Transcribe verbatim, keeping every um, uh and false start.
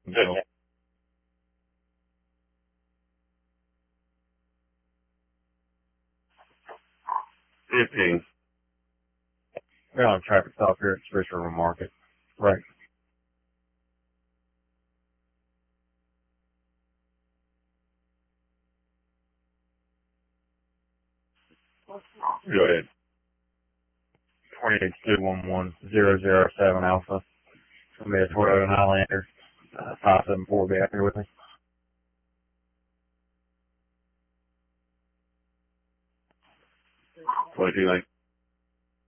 So, fifteen. We're on a traffic stop here at Spruce River Market. Right. Go ahead. twenty-eight two one one zero zero seven Alpha. It's going to be a Toyota Highlander. Uh, five seven four will be out here with me. Twenty-two, like.